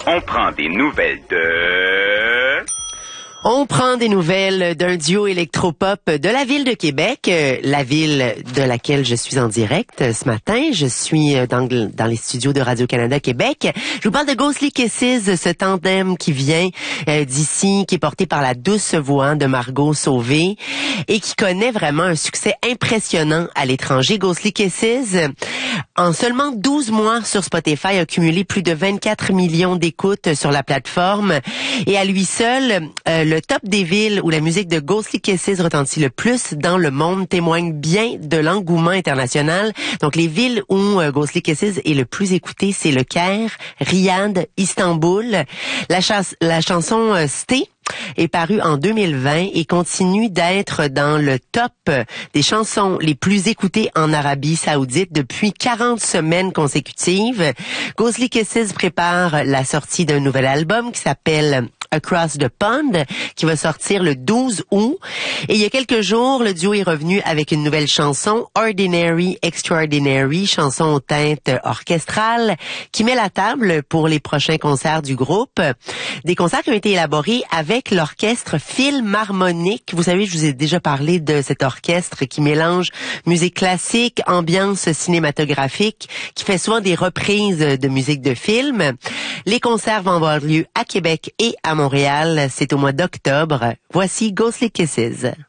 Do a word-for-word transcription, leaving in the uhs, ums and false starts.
On prend des nouvelles de... On prend des nouvelles d'un duo électropop de la ville de Québec, euh, la ville de laquelle je suis en direct ce matin. Je suis dans, dans les studios de Radio-Canada Québec. Je vous parle de Ghostly Kisses, ce tandem qui vient euh, d'ici, qui est porté par la douce voix de Margot Sauvé et qui connaît vraiment un succès impressionnant à l'étranger. Ghostly Kisses, en seulement douze mois sur Spotify, a cumulé plus de vingt-quatre millions d'écoutes sur la plateforme et à lui seul, euh, le top des villes où la musique de Ghostly Kisses retentit le plus dans le monde témoigne bien de l'engouement international. Donc, les villes où euh, Ghostly Kisses est le plus écouté, c'est le Caire, Riyad, Istanbul. La, chas- la chanson euh, Stay est parue en deux mille vingt et continue d'être dans le top des chansons les plus écoutées en Arabie Saoudite depuis quarante semaines consécutives. Ghostly Kisses prépare la sortie d'un nouvel album qui s'appelle Across the Pond, qui va sortir le douze août. Et il y a quelques jours, le duo est revenu avec une nouvelle chanson, Ordinary Extraordinary, chanson aux teintes orchestrales, qui met la table pour les prochains concerts du groupe. Des concerts qui ont été élaborés avec l'orchestre Philharmonique. Vous savez, je vous ai déjà parlé de cet orchestre qui mélange musique classique, ambiance cinématographique, qui fait souvent des reprises de musique de film. Les concerts vont avoir lieu à Québec et à Montréal. C'est au mois d'octobre. Voici Ghostly Kisses.